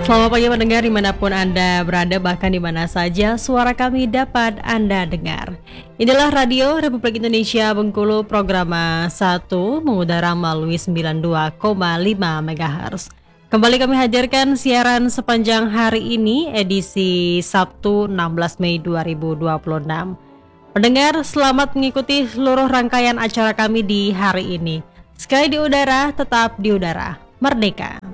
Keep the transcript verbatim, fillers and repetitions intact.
Selamat pagi pendengar dimanapun Anda berada, bahkan di mana saja suara kami dapat Anda dengar. Inilah Radio Republik Indonesia Bengkulu, program satu mengudara melalui sembilan puluh dua koma lima megahertz. Kembali kami hadirkan siaran sepanjang hari ini, edisi Sabtu enam belas Mei dua ribu dua puluh enam. Pendengar, selamat mengikuti seluruh rangkaian acara kami di hari ini. Sekali di udara, tetap di udara. Merdeka!